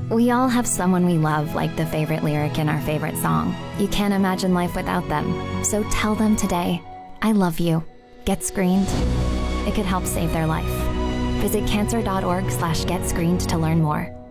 We all have someone we love, like the favorite lyric in our favorite song. You can't imagine life without them. So tell them today, I love you. Get screened. It could help save their life. Visit cancer.org/getscreened to learn more.